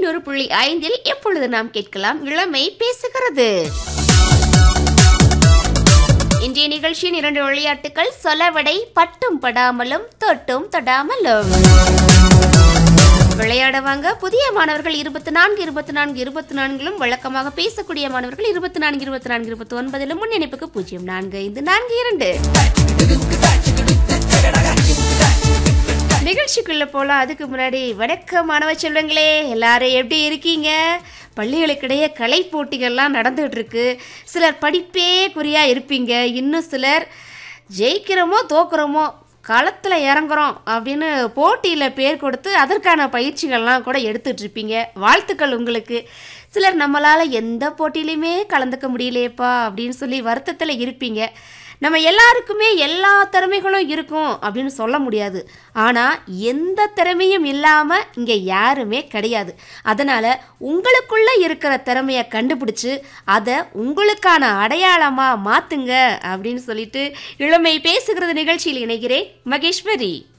100.5 எப்பொழுது நாம் கேட்கலாம் இளமை பேசுகிறது. இன்றைய நிகழ்ச்சியின் 2 விளையாட்டுகள் சொலவடை பட்டும் படாமலும் தொட்டும் தொடாமலும். விளையாட வாங்க. புதிய மாணவர்கள் 24 24 24லும் வழக்கமாக பேசக்கூடிய மாணவர்கள் 24 24 29லும் முன்னிணைப்புக்கு 045442. நிகழ்ச்சிக்குள்ள போலாம். அதுக்கு முன்னாடி வணக்கம் மாணவ செல்வங்களே, எல்லாரும் எப்படி இருக்கீங்க? பள்ளிகளுக்கிடையே கலை போட்டிகள்லாம் நடந்துகிட்டு இருக்கு. சிலர் படிப்பே குறியா இருப்பீங்க, இன்னும் சிலர் ஜெயிக்கிறோமோ தோக்குறோமோ களத்தில் இறங்குறோம் அப்படின்னு போட்டியில் பேர் கொடுத்து அதற்கான பயிற்சிகள்லாம் கூட எடுத்துகிட்டு இருப்பீங்க. வாழ்த்துக்கள் உங்களுக்கு. சிலர் நம்மளால் எந்த போட்டியிலையுமே கலந்துக்க முடியலையேப்பா அப்படின்னு சொல்லி வருத்தத்தில் இருப்பீங்க. நம்ம எல்லாருக்குமே எல்லா திறமைகளும் இருக்கும் அப்படின்னு சொல்ல முடியாது. ஆனால் எந்த திறமையும் இல்லாமல் இங்கே யாருமே கிடையாது. அதனால் உங்களுக்குள்ளே இருக்கிற திறமையை கண்டுபிடிச்சி அதை உங்களுக்கான அடையாளமாக மாற்றுங்க அப்படின்னு சொல்லிட்டு இளமை பேசுகிறது நிகழ்ச்சியில் இணைகிறேன் மகேஸ்வரி.